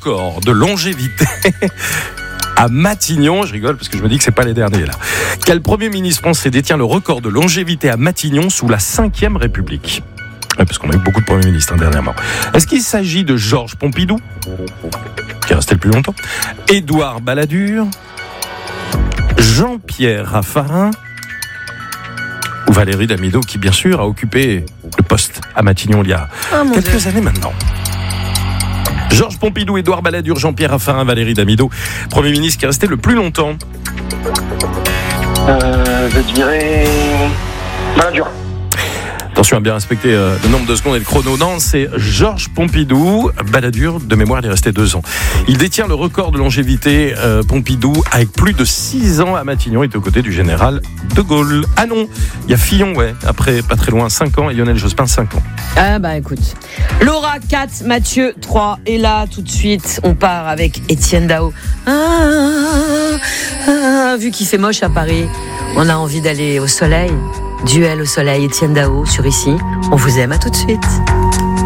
record de longévité à Matignon. Je rigole parce que je me dis que c'est pas les derniers là. Quel Premier ministre français détient le record de longévité à Matignon sous la Ve République? Ouais, parce qu'on a eu beaucoup de premiers ministres dernièrement. Est-ce qu'il s'agit de Georges Pompidou, qui est resté le plus longtemps, Édouard Balladur, Jean-Pierre Raffarin ou Valérie Damido, qui bien sûr a occupé le poste à Matignon il y a quelques années maintenant? Georges Pompidou, Édouard Balladur, Jean-Pierre Raffarin, Valérie Damido, Premier ministre qui est resté le plus longtemps. Je dirais Balladur. Attention à bien respecter le nombre de secondes et le chrono. Non, c'est Georges Pompidou. Balladur, de mémoire, il est resté 2 ans. Il détient le record de longévité, Pompidou, avec plus de 6 ans à Matignon. Il est aux côtés du général de Gaulle. Ah non, il y a Fillon, ouais, après pas très loin, 5 ans, et Lionel Jospin, 5 ans. Ah bah écoute. Laura, 4, Mathieu, 3. Et là, tout de suite, on part avec Étienne Dao. Vu qu'il fait moche à Paris, on a envie d'aller au soleil. Duel au soleil, Étienne Dao sur Ici. On vous aime, à tout de suite.